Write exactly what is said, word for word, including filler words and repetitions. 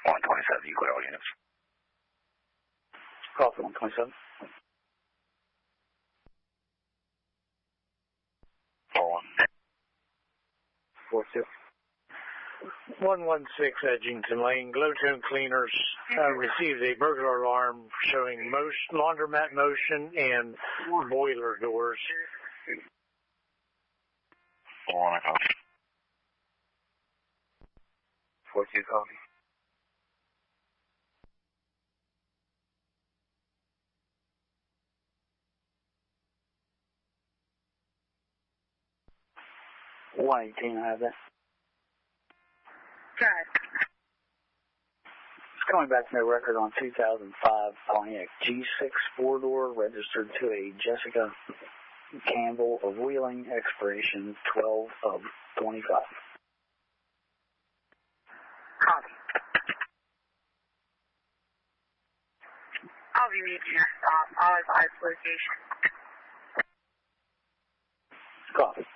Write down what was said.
one twenty-seven, you clear all units. Copy, one twenty-seven. four one. four two. one one six Edgington Lane, Glowtone Cleaners uh, received a burglar alarm showing most laundromat motion and boiler doors. four one, I copy. four two, copy. one eighteen, I have that. Good. It's coming back to no record on two thousand five Pontiac G six four-door, registered to a Jessica Campbell of Wheeling, expiration twelve of twenty-five. Copy. I'll be reaching your stop. I'll advise location. Copy.